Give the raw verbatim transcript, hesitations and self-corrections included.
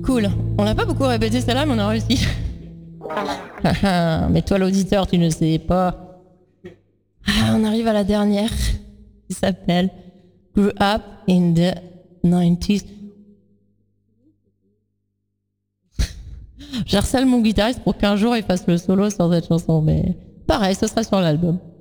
Cool. On n'a pas beaucoup répété celle-là, mais on a réussi. Mais toi, l'auditeur, tu ne sais pas. Ah, on arrive à la dernière, qui s'appelle Grew Up in the nineties. J'harcèle mon guitariste pour qu'un jour il fasse le solo sur cette chanson, mais pareil, ce sera sur l'album.